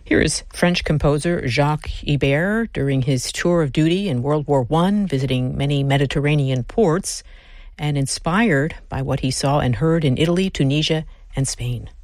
Here is French composer Jacques Ibert during his tour of duty in World War I, visiting many Mediterranean ports, and inspired by what he saw and heard in Italy, Tunisia, and Spain.